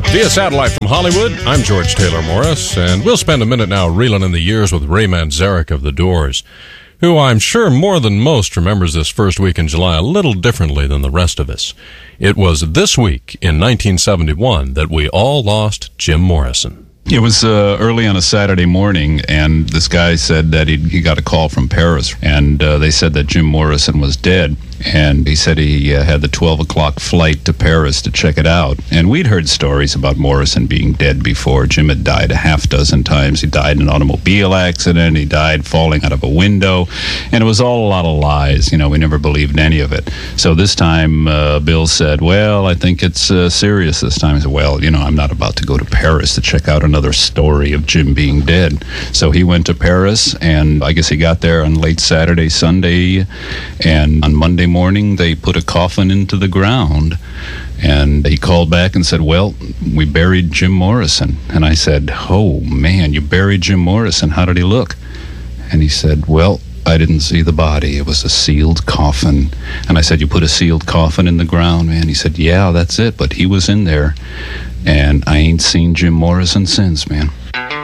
Via satellite from Hollywood, I'm George Taylor Morris, and we'll spend a minute now reeling in the years with Ray Manzarek of The Doors, who I'm sure more than most remembers this first week in July a little differently than the rest of us. It was this week in 1971 that we all lost Jim Morrison. It was early on a Saturday morning, and this guy said that he got a call from Paris, and they said that Jim Morrison was dead. And he said he had the 12 o'clock flight to Paris to check it out. And we'd heard stories about Morrison being dead before. Jim had died a half dozen times. He died in an automobile accident. He died falling out of a window. And it was all a lot of lies. You know, we never believed any of it. So this time, Bill said, well, I think it's serious this time. He said, well, you know, I'm not about to go to Paris to check out another story of Jim being dead. So he went to Paris, and I guess he got there on late Saturday, Sunday, and on Monday morning they put a coffin into the ground, and he called back and said, well, we buried Jim Morrison. And I said, oh man, you buried Jim Morrison, how did he look? And he said, well, I didn't see the body, it was a sealed coffin. And I said, you put a sealed coffin in the ground, man? He said, yeah, that's it, but he was in there, and I ain't seen Jim Morrison since, man.